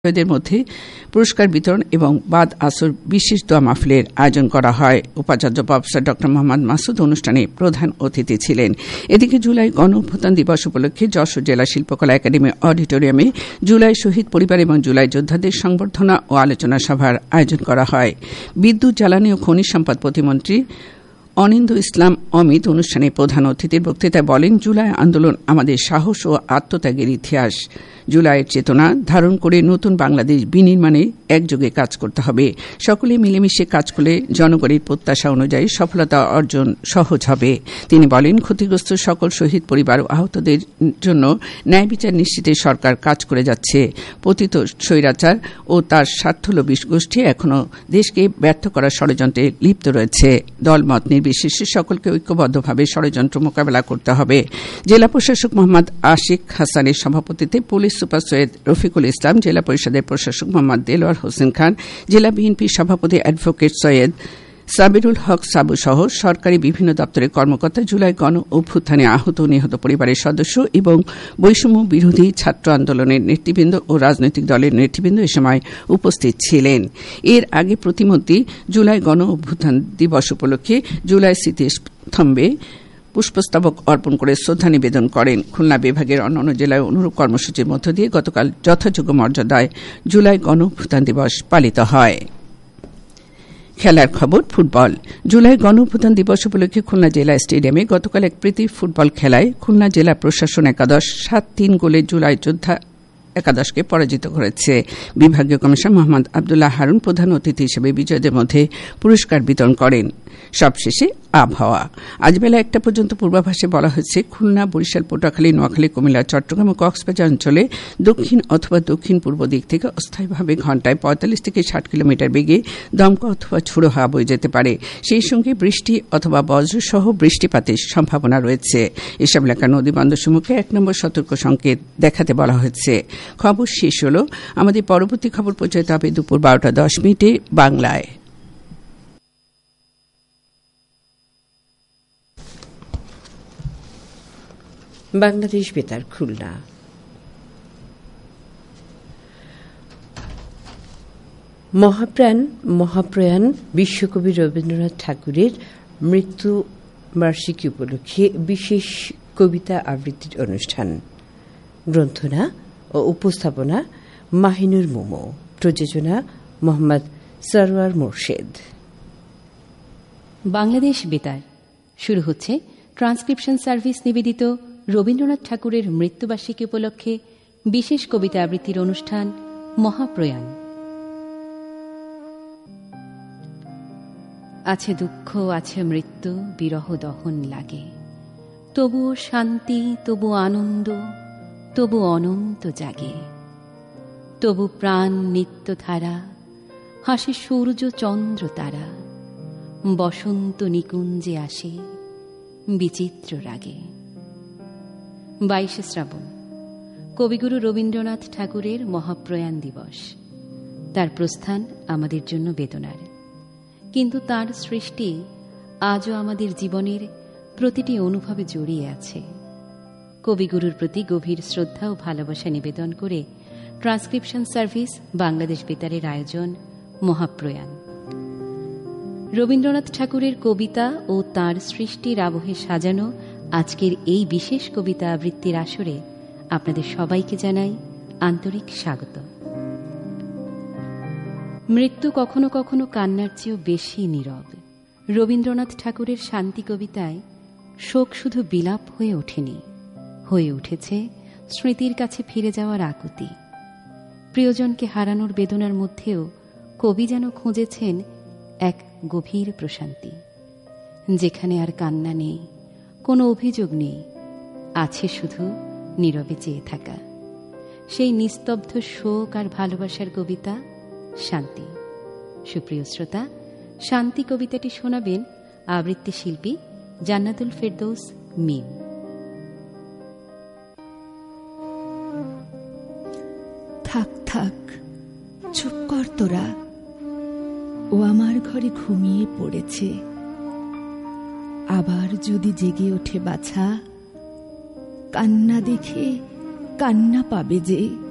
এদের মধ্যে পুরস্কার বিতরণ এবং বাদ আসর বিশেষ দোয়া মাহফিলের আয়োজন করা হয়। উপাচার্য প্রফেসর ড. মোহাম্মদ মাসুদ অনুষ্ঠানে প্রধান অতিথি ছিলেন। এদিকে জুলাই গণ অভ্যুত্থান দিবস উপলক্ষে যশোর জেলা শিল্পকলা একাডেমি অডিটোরিয়ামে জুলাই শহীদ পরিবার এবং জুলাই যোদ্ধাদের সংবর্ধনা ও আলোচনা সভার আয়োজন করা হয়। বিদ্যুৎ, জ্বালানি ও খনিজ সম্পদ প্রতিমন্ত্রী অনিন্দ্য ইসলাম অমিত অনুষ্ঠানে প্রধান অতিথির বক্তৃতায় বলেন, জুলাই আন্দোলন আমাদের সাহস ও আত্মত্যাগের ইতিহাস। জুলাইয়ের চেতনা ধারণ করে নতুন বাংলাদেশ বিনির্মাণে একযোগে কাজ করতে হবে। সকলে মিলেমিশে কাজ করলে জনগণের প্রত্যাশা অনুযায়ী সফলতা অর্জন সহজ হবে। তিনি বলেন, ক্ষতিগ্রস্ত সকল শহীদ পরিবার ও আহতদের জন্য ন্যায় বিচার নিশ্চিতে সরকার কাজ করে যাচ্ছে। পতিত স্বৈরাচার ও তার স্বার্থলোভী গোষ্ঠী এখনও দেশকে ব্যর্থ করার ষড়যন্ত্রে লিপ্ত রয়েছে। দলমত নির্বিশেষে সকলকে ঐক্যবদ্ধভাবে ষড়যন্ত্র মোকাবেলা করতে হবে। জেলা প্রশাসক মোহাম্মদ আশিক হাসানের সভাপতিত্বে পুলিশ সুপার সৈয়দ রফিকুল ইসলাম, জেলা পরিষদের প্রশাসক মোহাম্মদ দেলোয়ার হোসেন খান, জেলা বিএনপির সভাপতি অ্যাডভোকেট সৈয়দ সাবিরুল হক সাবু সহ সরকারি বিভিন্ন দপ্তরের কর্মকর্তা, জুলাই গণ অভ্যুত্থানে আহত ও নিহত পরিবারের সদস্য এবং বৈষম্য বিরোধী ছাত্র আন্দোলনের নেতৃবৃন্দ ও রাজনৈতিক দলের নেতৃবৃন্দ এ সময় উপস্থিত ছিলেন। এর আগে প্রতিমন্ত্রী জুলাই গণ অভ্যুত্থান দিবস উপলক্ষে জুলাই স্মৃতিস্তম্ভে পুষ্পস্তবক অর্পণ করে শ্রদ্ধা নিবেদন করেন। খুলনা বিভাগের অন্যান্য জেলায় অনুরূপ কর্মসূচির মধ্য দিয়ে গতকাল যথাযোগ্য মর্যাদায় জুলাই গণ অভ্যুত্থান দিবস পালিত হয়। খেলার খবর, ফুটবল। জুলাই গণ অভ্যুত্থান দিবস উপলক্ষে খুলনা জেলা স্টেডিয়ামে গতকাল এক প্রীতি ফুটবল খেলায় খুলনা জেলা প্রশাসন একাদশ 7-3 গোলে জুলাই যোদ্ধা একাদশকে পরাজিত করেছে। বিভাগীয় কমিশনার মোহাম্মদ আবদুল্লাহ হারুন প্রধান অতিথি হিসেবে বিজয়ীদের মধ্যে পুরস্কার বিতরণ করেন। সবশেষে আবহাওয়া। আজ বেলা 1টা পর্যন্ত পূর্বাভাসে বলা হয়েছে, খুলনা, বরিশাল, পটুয়াখালী, নোয়াখালী, কুমিল্লা, চট্টগ্রাম ও কক্সবাজার অঞ্চলে দক্ষিণ অথবা দক্ষিণ পূর্ব দিক থেকে অস্থায়ীভাবে ঘণ্টায় 45 থেকে 60 কিলোমিটার বেগে দমকা অথবা ঝোড়ো হাওয়া বয়ে যেতে পারে। সেই সঙ্গে বৃষ্টি অথবা বজ্রসহ বৃষ্টিপাতের সম্ভাবনা রয়েছে। এসব এলাকার নদীবন্দরসমূহকে 1 নম্বর সতর্ক সংকেত দেখাতে বলা হয়েছে। খবর শেষ হল। আমাদের পরবর্তী খবর পৌঁছাতে হবে দুপুর 12টা 10 বাংলায়। বাংলাদেশ বেতার, খুলনা। মহাপ্রয়াণ বিশ্বকবি রবীন্দ্রনাথ ঠাকুরের মৃত্যু বার্ষিকী উপলক্ষে বিশেষ কবিতা আবৃত্তির অনুষ্ঠান। গ্রন্থনা ও উপস্থাপনা মাহিনুর মোমো। প্রযোজনা মোহাম্মদ সরওয়ার মোর্শেদ। বাংলাদেশ বেতার শুরু হচ্ছে ট্রান্সক্রিপশন সার্ভিস নিবেদিত রবীন্দ্রনাথ ঠাকুরের মৃত্যুবার্ষিকী উপলক্ষে বিশেষ কবিতা আবৃত্তির অনুষ্ঠান মহাপ্রয়াণ। আছে দুঃখ, আছে মৃত্যু, বিরহ দহন লাগে, তবুও শান্তি, তবু আনন্দ, তবু অনন্ত জাগে। তবু প্রাণ নিত্য ধারা, হাসে সূর্য চন্দ্র তারা, বসন্ত নিকুঞ্জে আসে বিচিত্র রাগে। 22শে শ্রাবণ, কবিগুরু রবীন্দ্রনাথ ঠাকুরের মহাপ্রয়াণ দিবস। তার প্রস্থান আমাদের জন্য বেদনার, কিন্তু তার সৃষ্টি আজও আমাদের জীবনের প্রতিটি অনুভবে জড়িয়ে আছে। কবিগুরুর প্রতি গভীর শ্রদ্ধা ও ভালোবাসা নিবেদন করে ট্রান্সক্রিপশন সার্ভিস বাংলাদেশ বেতারের আয়োজন মহাপ্রয়াণ। রবীন্দ্রনাথ ঠাকুরের কবিতা ও তাঁর সৃষ্টির আবহে সাজানো আজকের এই বিশেষ কবিতা আবৃত্তির আসরে আপনাদের সবাইকে জানাই আন্তরিক স্বাগত। মৃত্যু কখনো কখনো কান্নার চেয়েও বেশি নীরব। রবীন্দ্রনাথ ঠাকুরের শান্তি কবিতায় শোক শুধু বিলাপ হয়ে ওঠেনি, হয়ে উঠেছে স্মৃতির কাছে ফিরে যাওয়ার আকুতি। প্রিয়জনকে হারানোর বেদনার মধ্যেও কবি যেন খুঁজেছেন এক গভীর প্রশান্তি, যেখানে আর কান্না নেই, কোনো অভিযোগ নেই, আছে শুধু নীরবে চেয়ে থাকা। সেই নিস্তব্ধ শোক আর ভালোবাসার কবিতা শান্তি। সুপ্রিয় শ্রোতা, শান্তি কবিতাটি শোনাবেন আবৃত্তি শিল্পী জান্নাতুল ফেরদৌস মিম। থাক থাক, চুপ কর তোরা, ও আমার ঘরে ঘুমিয়ে পড়েছে। আবার যদি জেগে ওঠে বাছা, কান্না দেখে কান্না পাবে যে।